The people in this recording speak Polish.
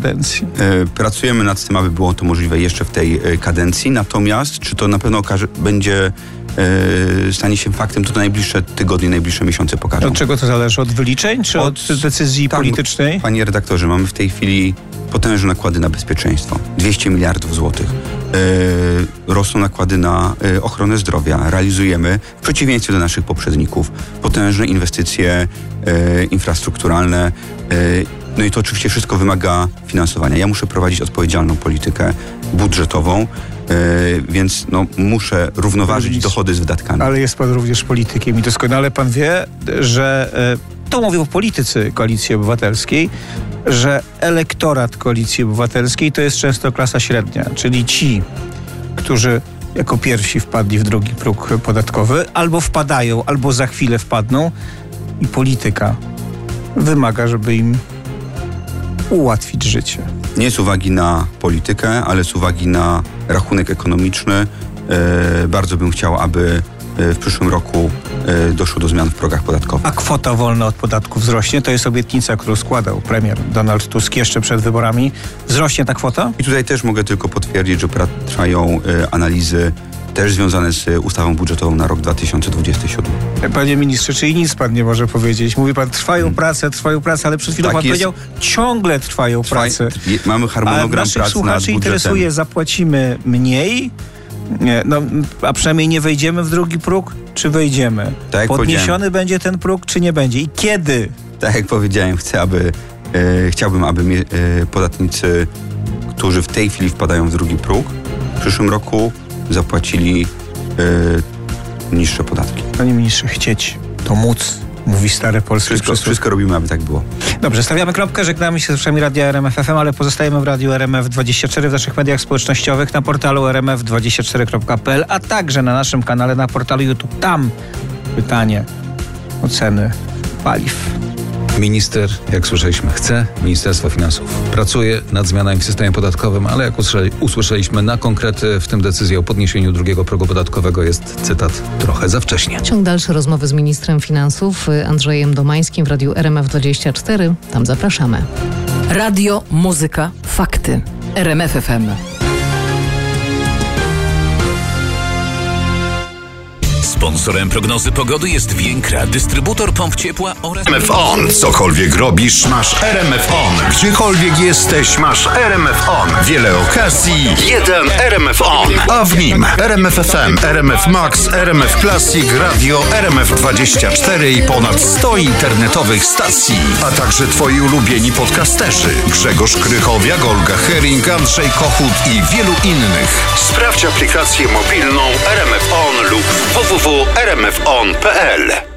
kadencji? Pracujemy nad tym, aby było to możliwe jeszcze w tej kadencji. Natomiast czy to na pewno stanie się faktem, to najbliższe tygodnie, najbliższe miesiące pokażą. Od czego to zależy? Od wyliczeń czy od decyzji politycznej? Panie redaktorze, mamy w tej chwili potężne nakłady na bezpieczeństwo. 200 miliardów złotych. Rosną nakłady na ochronę zdrowia. Realizujemy, w przeciwieństwie do naszych poprzedników, potężne inwestycje infrastrukturalne. No i to oczywiście wszystko wymaga finansowania. Ja muszę prowadzić odpowiedzialną politykę budżetową, więc muszę równoważyć dochody z wydatkami. Ale jest pan również politykiem i doskonale pan wie, że to mówię o polityce Koalicji Obywatelskiej, że elektorat Koalicji Obywatelskiej to jest często klasa średnia, czyli ci, którzy jako pierwsi wpadli w drugi próg podatkowy, albo wpadają, albo za chwilę wpadną i polityka wymaga, żeby im ułatwić życie. Nie z uwagi na politykę, ale z uwagi na rachunek ekonomiczny. Bardzo bym chciał, aby w przyszłym roku doszło do zmian w progach podatkowych. A kwota wolna od podatku wzrośnie? To jest obietnica, którą składał premier Donald Tusk jeszcze przed wyborami. Wzrośnie ta kwota? I tutaj też mogę tylko potwierdzić, że trwają analizy też związane z ustawą budżetową na rok 2027. Panie ministrze, czyli nic pan nie może powiedzieć? Mówi pan, trwają prace, ale przed chwilą pan powiedział, ciągle trwają prace. Mamy harmonogram prac nad słuchaczy budżetem. Interesuje, zapłacimy mniej, a przynajmniej nie wejdziemy w drugi próg, czy wejdziemy? Tak, podniesiony będzie ten próg, czy nie będzie? I kiedy? Tak jak powiedziałem, chciałbym, aby podatnicy, którzy w tej chwili wpadają w drugi próg, w przyszłym roku zapłacili niższe podatki. Panie ministrze, chcieć to móc, mówi stare polskie przysłowie. Wszystko robimy, aby tak było. Dobrze, stawiamy kropkę, żegnamy się z słuchaczami Radia RMF FM, ale pozostajemy w Radiu RMF24, w naszych mediach społecznościowych, na portalu rmf24.pl, a także na naszym kanale na portalu YouTube. Tam pytanie o ceny paliw. Minister, jak słyszeliśmy, chce, Ministerstwo Finansów pracuje nad zmianami w systemie podatkowym, ale jak usłyszeliśmy na konkrety, w tym decyzja o podniesieniu drugiego progu podatkowego jest, cytat, trochę za wcześnie. Ciąg dalszy rozmowy z ministrem finansów Andrzejem Domańskim w Radiu RMF24. Tam zapraszamy. Radio, muzyka, fakty. RMF FM. Sponsorem prognozy pogody jest Więkra, dystrybutor pomp ciepła oraz... RMF On. Cokolwiek robisz, masz RMF On. Gdziekolwiek jesteś, masz RMF On. Wiele okazji, jeden RMF On. A w nim RMF FM, RMF Max, RMF Classic, Radio RMF24 i ponad 100 internetowych stacji. A także twoi ulubieni podcasterzy. Grzegorz Krychowiak, Olga Hering, Andrzej Kochut i wielu innych. Sprawdź aplikację mobilną RMF On lub www.rmfon.pl.